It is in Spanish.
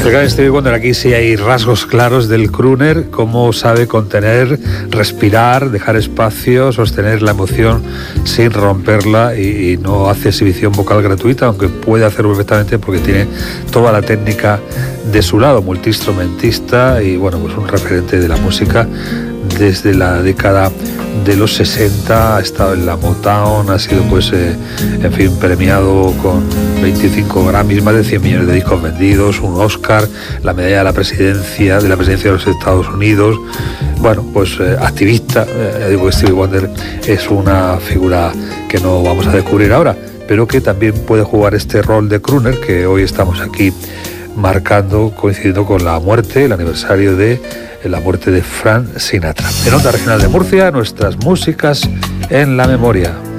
El gran Stevie Wonder, aquí sí hay rasgos claros del crooner, cómo sabe contener, respirar, dejar espacio, sostener la emoción sin romperla y no hace exhibición vocal gratuita, aunque puede hacerlo perfectamente porque tiene toda la técnica de su lado, multiinstrumentista y bueno, pues un referente de la música desde la década de los 60, ha estado en la Motown, ha sido pues en fin, premiado con 25 Grammys, más de 100 millones de discos vendidos, un Oscar, la medalla de la presidencia de los Estados Unidos. Bueno, pues activista. Digo que Stevie Wonder es una figura que no vamos a descubrir ahora, pero que también puede jugar este rol de crooner que hoy estamos aquí marcando, coincidiendo con la muerte, el aniversario de la muerte de Frank Sinatra. En Onda Regional de Murcia, nuestras músicas en la memoria.